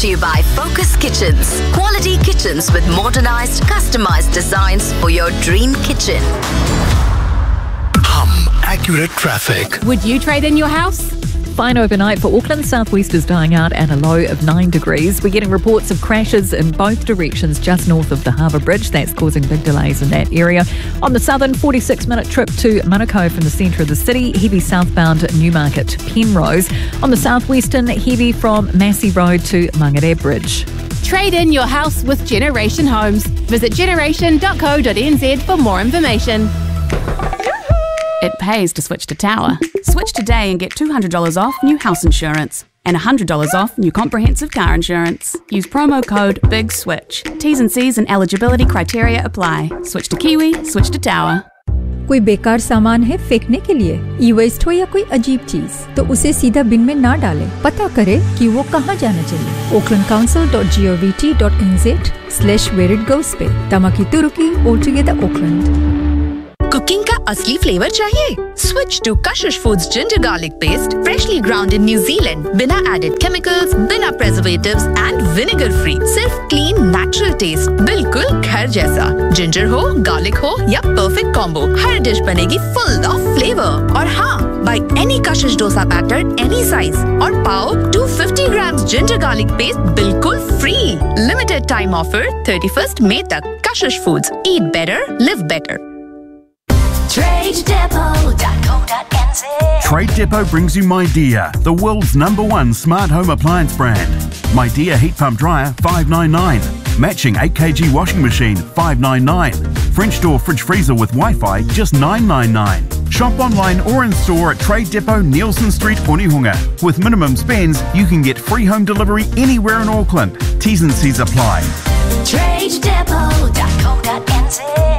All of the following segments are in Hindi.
to you by Focus Kitchens. Quality kitchens with modernized, customized designs for your dream kitchen. Accurate traffic. Would you trade in your house? Fine overnight for Auckland. Southwest is dying out at a low of 9 degrees. We're getting reports of crashes in both directions just north of the Harbour Bridge. That's causing big delays in that area. On the southern, 46-minute trip to Manukau from the centre of the city. Heavy southbound Newmarket to Penrose. On the southwestern, heavy from Massey Road to Mangere Bridge. Trade in your house with Generation Homes. Visit generation.co.nz for more information. It pays to switch to Tower. Switch today and get $200 off new house insurance and $100 off new comprehensive car insurance. Use promo code BIGSWITCH. T's and C's and eligibility criteria apply. Switch to Kiwi, switch to Tower. कोई बेकार सामान है फेंकने के लिए, ई वेस्ट हो या कोई अजीब चीज, तो उसे सीधा बिन में ना डालें। पता करें कि वो कहाँ जाना चाहिए। aucklandcouncil.govt.nz/where it goes पे। Tamaki Turuki, all together Auckland. Cooking का असली फ्लेवर चाहिए? Switch to Kashish Foods Ginger Garlic Paste, freshly ground in New Zealand, बिना added chemicals, बिना preservatives and vinegar free. सिर्फ clean, natural taste, बिल्कुल घर जैसा. Ginger हो, garlic हो या perfect combo, हर dish बनेगी full of flavor. और हाँ, buy any Kashish dosa batter, any size, और पाओ 250 grams ginger garlic paste बिल्कुल free. Limited time offer 31st May तक. Kashish Foods, eat better, live better. TradeDepot.co.nz. Trade Depot brings you MyDear, the world's #1 smart home appliance brand. MyDear heat pump dryer $599, matching 8kg washing machine $599, French door fridge freezer with Wi-Fi just $999. Shop online or in store at Trade Depot, Nielsen Street, Onehunga. With minimum spends, you can get free home delivery anywhere in Auckland. T's and C's apply. TradeDepot.co.nz.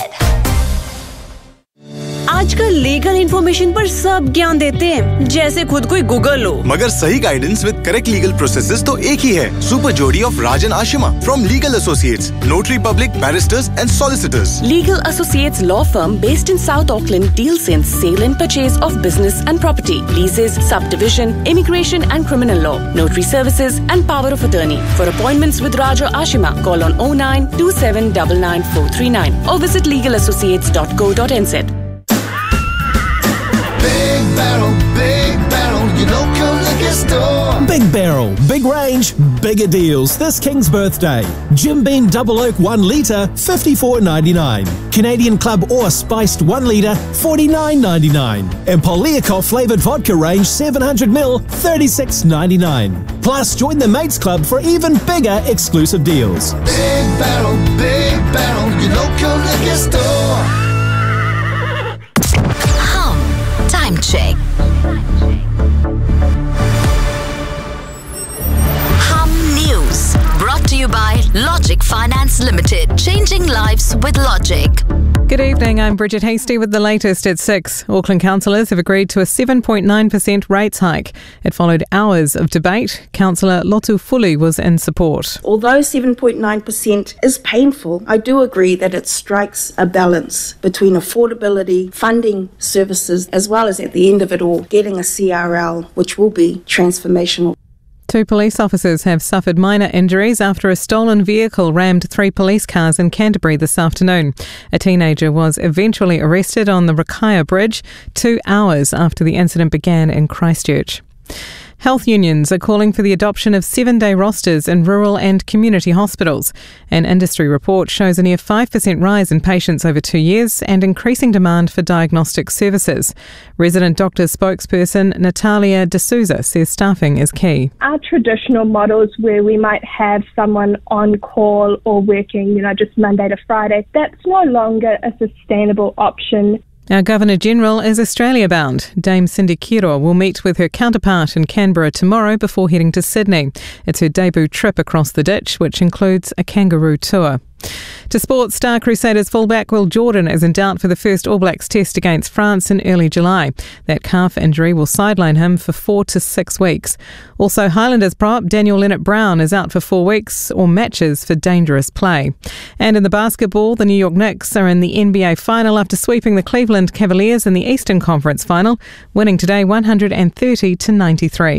आजकल लीगल इन्फॉर्मेशन पर सब ज्ञान देते हैं, जैसे खुद कोई गूगल हो। मगर सही guidance with correct legal processes तो एक ही है। सुपर जोड़ी of Rajan Ashima from legal associates, notary public, barrister's and solicitors. Legal Associates law firm based in South Auckland deals in sale and purchase of business and property, leases, subdivision, immigration and criminal law, notary services and power of attorney. For appointments with Raja Ashima, call on 0927999439 or visit legalassociates.co.nz. Big Barrel, your local liquor store. Big Barrel, big range, bigger deals this King's birthday. Jim Beam Double Oak 1 litre, $54.99. Canadian Club Or Spiced 1 litre, $49.99. And Poliakov flavoured vodka range 700ml, $36.99. Plus, join the Mates Club for even bigger exclusive deals. Big Barrel, your local liquor store. Time check. Hum News. Brought to you by Logic Finance Limited. Changing lives with Logic. Good evening, I'm Bridget Hasty with the latest at 6. Auckland councillors have agreed to a 7.9% rates hike. It followed hours of debate. Councillor Lotu Fuli was in support. Although 7.9% is painful, I do agree that it strikes a balance between affordability, funding services, as well as at the end of it all, getting a CRL, which will be transformational. 2 police officers have suffered minor injuries after a stolen vehicle rammed 3 police cars in Canterbury this afternoon. A teenager was eventually arrested on the Rakaya Bridge 2 hours after the incident began in Christchurch. Health unions are calling for the adoption of 7-day rosters in rural and community hospitals. An industry report shows a near 5% rise in patients over 2 years and increasing demand for diagnostic services. Resident doctor spokesperson Natalia D'Souza says staffing is key. Our traditional models where we might have someone on call or working, just Monday to Friday, that's no longer a sustainable option. Our Governor-General is Australia-bound. Dame Cindy Kiro will meet with her counterpart in Canberra tomorrow before heading to Sydney. It's her debut trip across the ditch, which includes a kangaroo tour. To sport, Star Crusaders fullback Will Jordan is in doubt for the first All Blacks test against France in early July. That calf injury will sideline him for 4 to 6 weeks. Also, Highlanders prop Daniel Leonard-Brown is out for 4 weeks or matches for dangerous play. And in the basketball, the New York Knicks are in the NBA final after sweeping the Cleveland Cavaliers in the Eastern Conference final, winning today 130-93.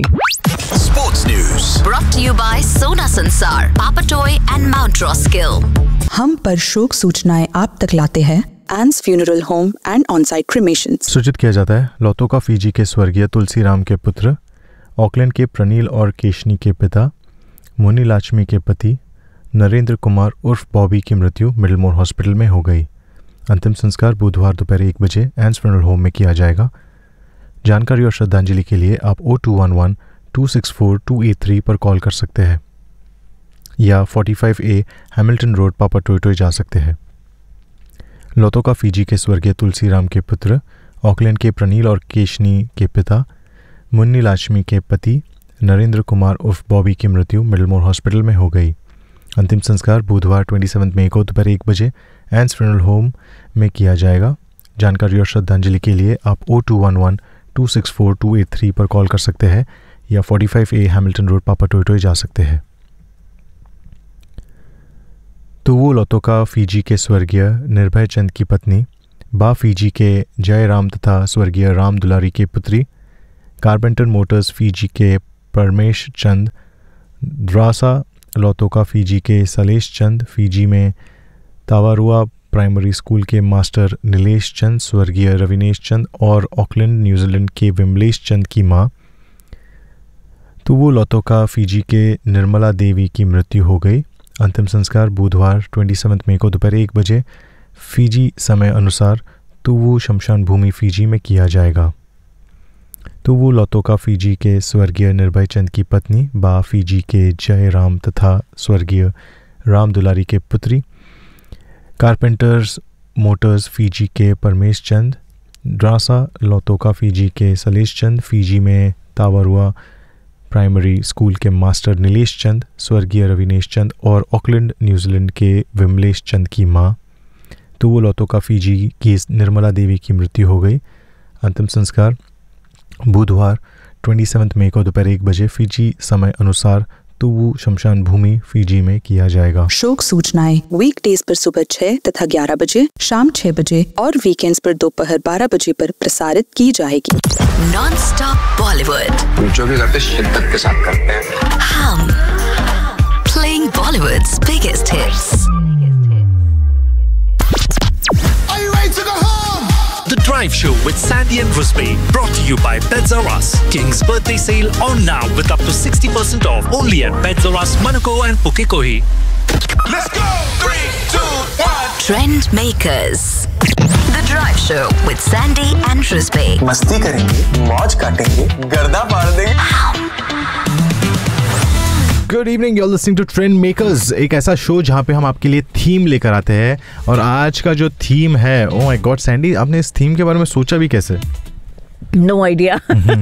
Sports News. Brought to you by Sona Sansar, Papatoy and Mount Roskill. हम पर शोक सूचनाएं आप तक लाते हैं एंस फ्यूनरल होम एंड ऑन-साइट क्रिमेशंस। सूचित किया जाता है लोतोका फीजी के स्वर्गीय तुलसीराम के पुत्र, ऑकलैंड के प्रनील और केशनी के पिता, मुन्नी लाचमी के पति नरेंद्र कुमार उर्फ बॉबी की मृत्यु मिडलमोर हॉस्पिटल में हो गई। अंतिम संस्कार बुधवार दोपहर 1 बजे एंस फ्यूनरल होम में किया जाएगा। जानकारी और श्रद्धांजलि के लिए आप 0211-264-283 पर कॉल कर सकते हैं या 45A हैमिल्टन रोड पापाटोयटोय जा सकते हैं। लोतोका फीजी के स्वर्गीय तुलसीराम के पुत्र, ऑकलैंड के प्रनील और केशनी के पिता, मुन्नी लाचमी के पति नरेंद्र कुमार उर्फ बॉबी की मृत्यु मिडलमोर हॉस्पिटल में हो गई। अंतिम संस्कार बुधवार 27 मई को दोपहर 1 बजे एंस फ्यूनरल होम में किया जाएगा। जानकारी और श्रद्धांजलि के लिए आप 0211-264-283 पर कॉल कर सकते हैं या 45A हैमिल्टन रोड पापाटोयटोय जा सकते हैं। तुवु लोतोका फीजी के स्वर्गीय निर्भय चंद की पत्नी, बा फीजी के जय राम तथा स्वर्गीय राम दुलारी की पुत्री, कारपेंटर मोटर्स फीजी के परमेश चंद, द्रासा लोतोका फीजी के सलेश चंद, फीजी में तावारुआ प्राइमरी स्कूल के मास्टर नीलेश चंद, स्वर्गीय रविनेश चंद और ऑकलैंड न्यूजीलैंड के विमलेश चंद की मां तुवु लोतोका फीजी के निर्मला देवी की मृत्यु हो गई। अंतिम संस्कार बुधवार 27 मई को दोपहर 1 बजे फीजी समय अनुसार तुवु शमशान भूमि फीजी में किया जाएगा। तुवु लोतोका फीजी के स्वर्गीय निर्भय चंद की पत्नी, बा फीजी के जय राम तथा स्वर्गीय राम दुलारी के पुत्री, कारपेंटर्स मोटर्स फीजी के परमेश चंद, ड्रासा लोतोका फीजी के सलेश चंद, फीजी में तावारुआ प्राइमरी स्कूल के मास्टर नीलेश चंद, स्वर्गीय रविनेश चंद और ऑकलैंड न्यूजीलैंड के विमलेश चंद की मां तुवु लोतोका फीजी की निर्मला देवी की मृत्यु हो गई। अंतिम संस्कार बुधवार 27 मई को दोपहर 1 बजे फीजी समय अनुसार तुवु शमशान भूमि फीजी में किया जाएगा। शोक सूचनाएं वीकडेज पर सुबह 6 तथा 11 बजे, शाम 6 बजे और वीकेंड्स पर दोपहर 12 बजे पर प्रसारित की जाएगी। नॉन स्टॉप बॉलीवुड, जो भी करते शिद्दत के साथ करते हैं। हम playing Bollywoods biggest hits. The Drive Show with Sandy and Rusby, brought to you by Pets R Us. King's birthday sale on now with up to 60% off only at Pets R Us, Manukau and Pukekohe. Let's go! 3, 2, 1. Trend Makers. The Drive Show with Sandy and Rusby. मस्ती करेंगे, मौज काटेंगे, गर्दा फाड़ देंगे। Good evening, you are listening to trend makers, एक ऐसा शो जहाँ पे हम आपके लिए थीम लेकर आते हैं। और आज का जो थीम है, ओह माय गॉड सैंडी, आपने इस थीम के बारे में सोचा भी कैसे? No idea.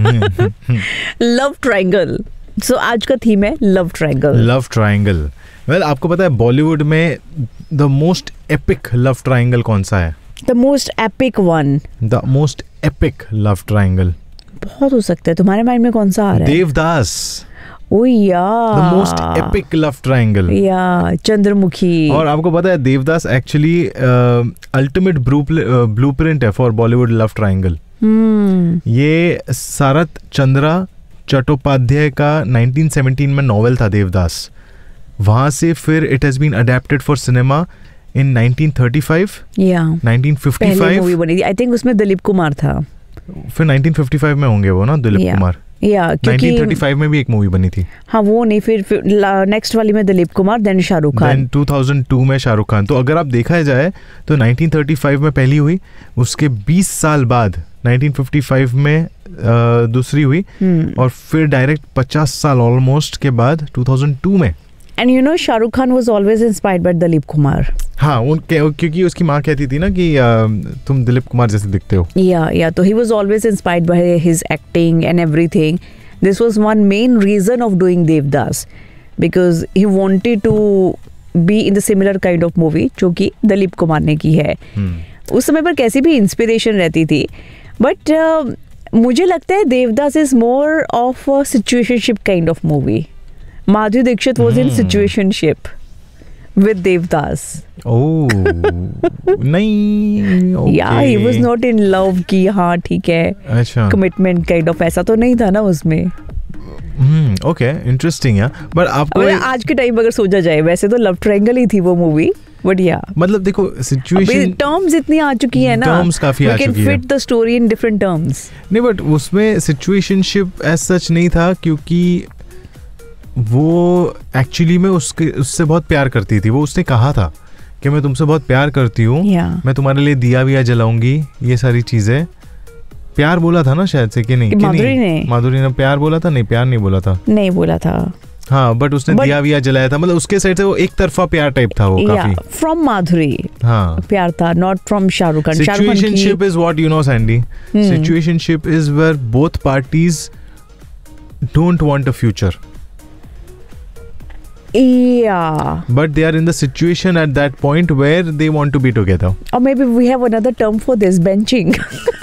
Love triangle. सो आज का थीम है love triangle. Love triangle. Well, आपको पता है बॉलीवुड में the most epic love triangle कौन सा है? The most epic one. The most epic love triangle बहुत हो सकता है। तुम्हारे माइंड में कौन सा आ रहा है? Devdas. Oh yeah. The most epic love triangle. Yeah, Chandramukhi. और आपको पता है देवदास एक्चुअली अल्टीमेट ब्लूप्रिंट है फॉर बॉलीवुड लव ट्रायंगल। ये शरत चंद्रा चट्टोपाध्याय का 1917 में नॉवेल था देवदास। वहां से फिर it has been adapted for cinema इन 1935, 1955 पहली मूवी बनी थी। आई थिंक उसमें दिलीप कुमार था। फिर 1955 में होंगे वो ना दिलीप कुमार। क्योंकि 1935 में भी एक मूवी बनी थी। हाँ, वो नहीं, फिर नेक्स्ट वाली में दिलीप कुमार, देन शाहरुख खान, देन 2002 में शाहरुख खान। तो अगर आप देखा जाए तो 1935 में पहली हुई, उसके 20 साल बाद 1955 में दूसरी हुई, और फिर डायरेक्ट 50 साल ऑलमोस्ट के बाद 2002 में। And you know Shahrukh Khan was always inspired by Dilip Kumar. हाँ, क्योंकि उसकी माँ कहती थी ना कि तुम दिलीप कुमार जैसे दिखते हो। या तो he was always inspired by his acting and everything. This was one main reason of doing Devdas, because he wanted to be in the similar kind of movie जो कि दिलीप कुमार ने की है। उस समय पर कैसी भी इंस्पिरेशन रहती थी, बट मुझे लगता है Devdas is more of a situationship kind of movie. Madhuri Dixit was in situationship with Devdas. Oh, नहीं, okay. Yeah, he was not in love कि हाँ ठीक है, अच्छा, commitment kind of, ऐसा तो नहीं था ना उसमें। ओके, इंटरेस्टिंग है। बट आपको आज के टाइम अगर सोचा जाए वैसे तो लव ट्रायंगल ही थी वो मूवी, बढ़िया। मतलब देखो सिचुएशन, टर्म्स इतनी आ चुकी है ना, टर्म्स काफी आ चुकी है, we can fit the story in different terms. नहीं, बट उसमें सिचुएशनशिप एज सच नहीं था, क्योंकि वो एक्चुअली में उससे बहुत प्यार करती थी। वो उसने कहा था कि मैं तुमसे बहुत प्यार करती हूँ, मैं तुम्हारे लिए दिया विया जलाऊंगी, ये सारी चीजें। प्यार बोला था ना शायद से कि नहीं? माधुरी ने प्यार बोला था? नहीं, प्यार नहीं बोला था, नहीं बोला था। हाँ, बट उसने दिया विया जलाया था, मतलब उसके साइड से वो एक तरफा प्यार टाइप था वो काफी। फ्रॉम माधुरी हाँ प्यार था, not from Shahrukh Khan. Situationship is what you know Sandy, situationship is where both parties don't want a future, but they are in the situation at that point where they want to be together. Or maybe we have another term for this, benching.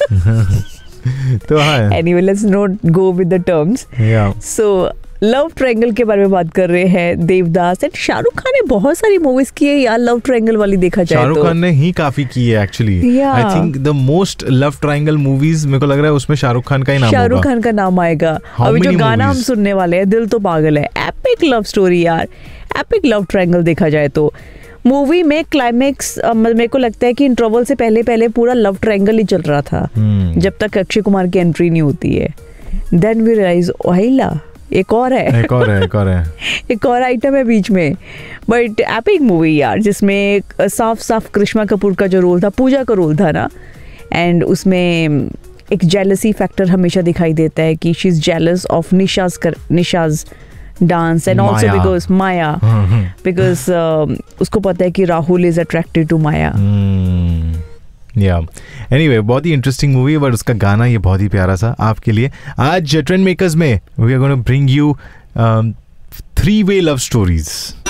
तो हाँ, anyway, let's not go with the terms. Yeah. So love triangle के बारे में बात कर रहे हैं देवदास। एंड शाहरुख खान ने बहुत सारी मूवीज की है यार लव ट्रायंगल वाली, देखा जाए तो शाहरुख खान ने ही काफी की है actually. I think the most love triangle movies मेरे को लग रहा है उसमें शाहरुख खान का ही नाम होगा। शाहरुख खान का नाम आएगा। अभी जो गाना हम सुनने वाले हैं दिल तो पागल है, एपिक लव स्टोरी यार, एपिक लव ट्रायंगल देखा जाए तो। मूवी में क्लाइमेक्स मेरे को लगता है कि इंटरवल से पहले पूरा लव ट्रायंगल ही चल रहा था, जब तक अक्षय कुमार की एंट्री नहीं होती है। देन वी रियलाइज ओहिला एक और है एक और आइटम है बीच में। बट एपिक मूवी यार, जिसमें साफ करिश्मा कपूर का जो रोल था, पूजा का रोल था ना, एंड उसमें एक जेलसी फैक्टर हमेशा दिखाई देता है कि she is jealous of निशाज dance and also because Maya, because उसको पता है कि Rahul is attracted to Maya. Anyway, बहुत ही इंटरेस्टिंग मूवी है, बट उसका गाना ये बहुत ही प्यारा सा आपके लिए। आज ट्रेंड मेकर्स में we are gonna bring you 3-way love stories.